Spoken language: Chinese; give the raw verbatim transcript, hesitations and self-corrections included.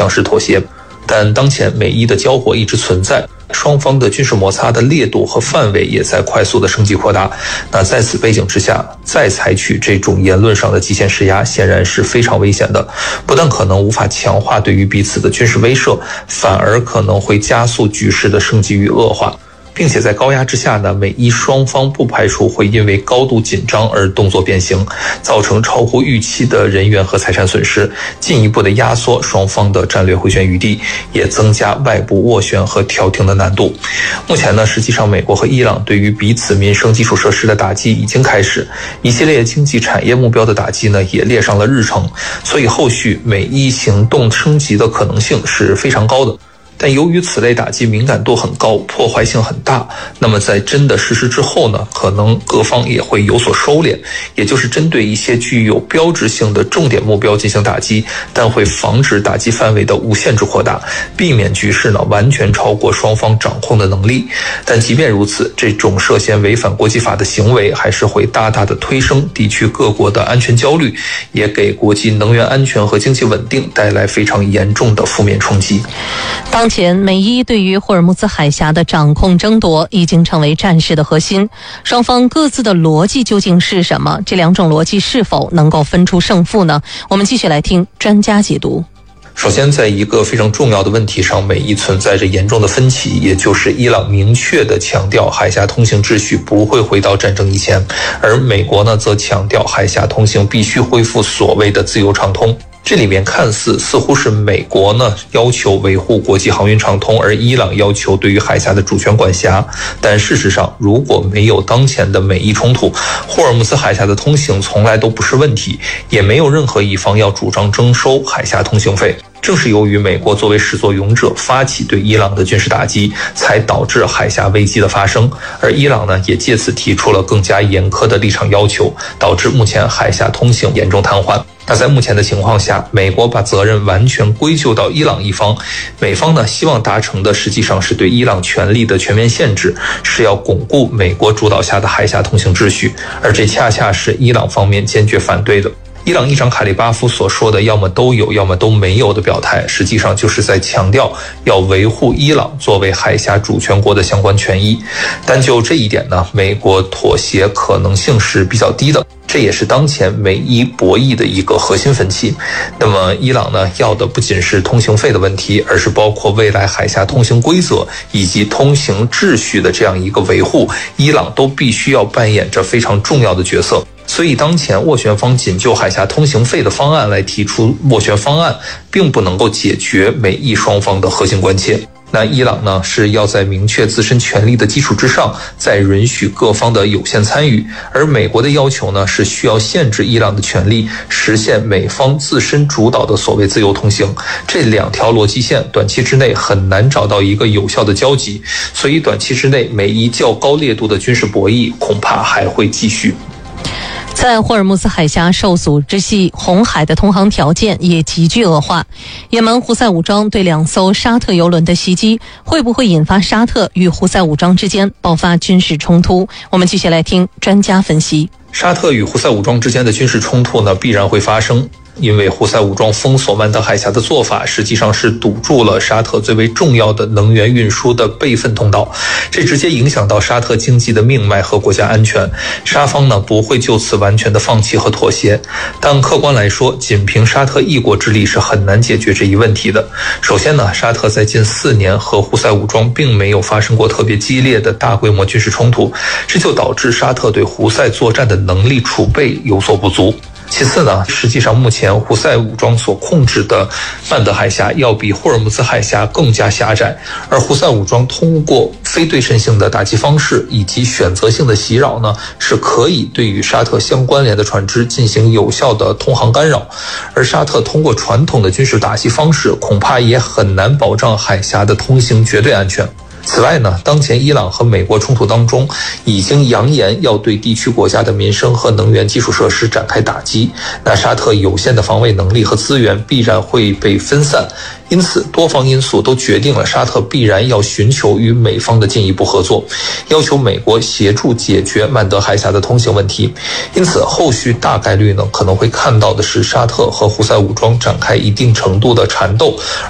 向式妥协。但当前美伊的交火一直存在，双方的军事摩擦的烈度和范围也在快速的升级扩大。那在此背景之下，再采取这种言论上的极限施压，显然是非常危险的。不但可能无法强化对于彼此的军事威慑，反而可能会加速局势的升级与恶化。并且在高压之下呢，美伊双方不排除会因为高度紧张而动作变形，造成超乎预期的人员和财产损失，进一步的压缩双方的战略回旋余地，也增加外部斡旋和调停的难度。目前呢，实际上美国和伊朗对于彼此民生基础设施的打击已经开始，一系列经济产业目标的打击呢也列上了日程，所以后续美伊行动升级的可能性是非常高的。但由于此类打击敏感度很高，破坏性很大，那么在真的实施之后呢，可能各方也会有所收敛，也就是针对一些具有标志性的重点目标进行打击，但会防止打击范围的无限制扩大，避免局势呢完全超过双方掌控的能力。但即便如此，这种涉嫌违反国际法的行为还是会大大的推升地区各国的安全焦虑，也给国际能源安全和经济稳定带来非常严重的负面冲击。 当前美伊对于霍尔木兹海峡的掌控争夺已经成为战事的核心，双方各自的逻辑究竟是什么？这两种逻辑是否能够分出胜负呢？我们继续来听专家解读。 首先，在一个非常重要的问题上，美伊存在着严重的分歧，也就是伊朗明确地强调海峡通行秩序不会回到战争以前，而美国呢则强调海峡通行必须恢复所谓的自由畅通。这里面看似似乎是美国呢要求维护国际航运畅通，而伊朗要求对于海峡的主权管辖。但事实上，如果没有当前的美伊冲突，霍尔木兹海峡的通行从来都不是问题，也没有任何一方要主张征收海峡通行费。正是由于美国作为始作俑者发起对伊朗的军事打击，才导致海峡危机的发生，而伊朗呢也借此提出了更加严苛的立场要求，导致目前海峡通行严重瘫痪。那在目前的情况下，美国把责任完全归咎到伊朗一方，美方呢希望达成的实际上是对伊朗权力的全面限制，是要巩固美国主导下的海峡通行秩序，而这恰恰是伊朗方面坚决反对的。伊朗议长卡利巴夫所说的要么都有要么都没有的表态，实际上就是在强调要维护伊朗作为海峡主权国的相关权益。但就这一点呢，美国妥协可能性是比较低的，这也是当前美伊博弈的一个核心分歧。那么伊朗呢要的不仅是通行费的问题，而是包括未来海峡通行规则以及通行秩序的这样一个维护，伊朗都必须要扮演着非常重要的角色。所以当前斡旋方仅就海峡通行费的方案来提出斡旋方案，并不能够解决美伊双方的核心关切。那伊朗呢是要在明确自身权利的基础之上，再允许各方的有限参与，而美国的要求呢是需要限制伊朗的权利，实现美方自身主导的所谓自由通行。这两条逻辑线短期之内很难找到一个有效的交集，所以短期之内美伊较高烈度的军事博弈恐怕还会继续。 在霍尔木兹海峡受阻之际，红海的通航条件也急剧恶化。也门胡塞武装对两艘沙特油轮的袭击，会不会引发沙特与胡塞武装之间爆发军事冲突？我们继续来听专家分析。 沙特与胡塞武装之间的军事冲突呢，必然会发生。因为胡塞武装封锁曼德海峡的做法，实际上是堵住了沙特最为重要的能源运输的备份通道，这直接影响到沙特经济的命脉和国家安全。沙方呢不会就此完全的放弃和妥协，但客观来说，仅凭沙特一国之力是很难解决这一问题的。首先呢，沙特在近四年和胡塞武装并没有发生过特别激烈的大规模军事冲突，这就导致沙特对胡塞作战的能力储备有所不足。其次呢，实际上目前胡塞武装所控制的曼德海峡要比霍尔木兹海峡更加狭窄，而胡塞武装通过非对称性的打击方式以及选择性的袭扰呢，是可以对与沙特相关联的船只进行有效的通航干扰，而沙特通过传统的军事打击方式，恐怕也很难保障海峡的通行绝对安全。此外呢，当前伊朗和美国冲突当中，已经扬言要对地区国家的民生和能源基础设施展开打击，那沙特有限的防卫能力和资源必然会被分散，因此多方因素都决定了沙特必然要寻求与美方的进一步合作，要求美国协助解决曼德海峡的通行问题。因此后续大概率呢可能会看到的是沙特和胡塞武装展开一定程度的缠斗，